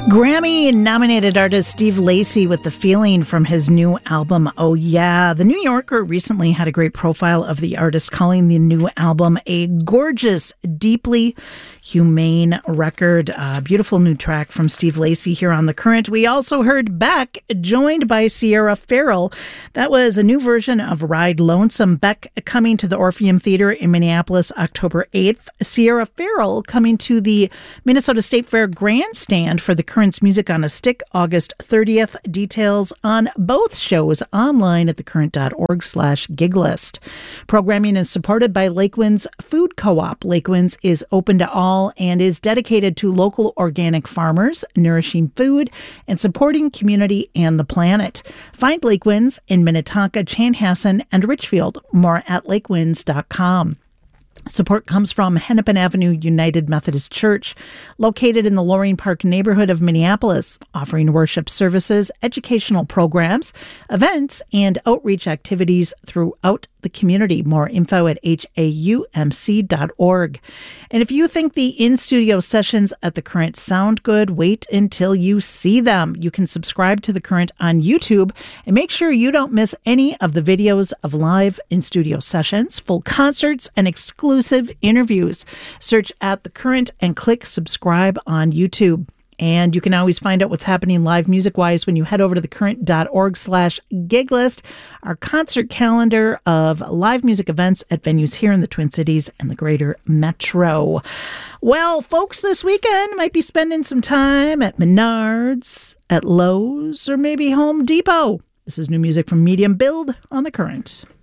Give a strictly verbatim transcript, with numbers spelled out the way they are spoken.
Grammy-nominated artist Steve Lacy with The Feeling from his new album, Oh Yeah. The New Yorker recently had a great profile of the artist, calling the new album a gorgeous, deeply humane record. A beautiful new track from Steve Lacy here on The Current. We also heard Beck, joined by Sierra Farrell. That was a new version of Ride Lonesome. Beck coming to the Orpheum Theater in Minneapolis October eighth. Sierra Farrell coming to the Minnesota State Fair Grandstand for the Current's Music on a Stick August thirtieth. Details on both shows online at thecurrent.org slash gig list. Programming is supported by Lakewinds Food Co-op. Lakewinds is open to all and is dedicated to local organic farmers, nourishing food, and supporting community and the planet. Find Lakewinds in Minnetonka, Chanhassen, and Richfield. More at lakewinds dot com. Support comes from Hennepin Avenue United Methodist Church, located in the Loring Park neighborhood of Minneapolis, offering worship services, educational programs, events, and outreach activities throughout the community. More info at H A U M C dot org. And if you think the in-studio sessions at The Current sound good, wait until you see them. You can subscribe to The Current on YouTube and make sure you don't miss any of the videos of live in-studio sessions, full concerts, and exclusive interviews. Search at The Current and click subscribe on YouTube. And you can always find out what's happening live music-wise when you head over to thecurrent.org slash giglist, our concert calendar of live music events at venues here in the Twin Cities and the greater metro. Well, folks, this weekend might be spending some time at Menards, at Lowe's, or maybe Home Depot. This is new music from Medium Build on The Current.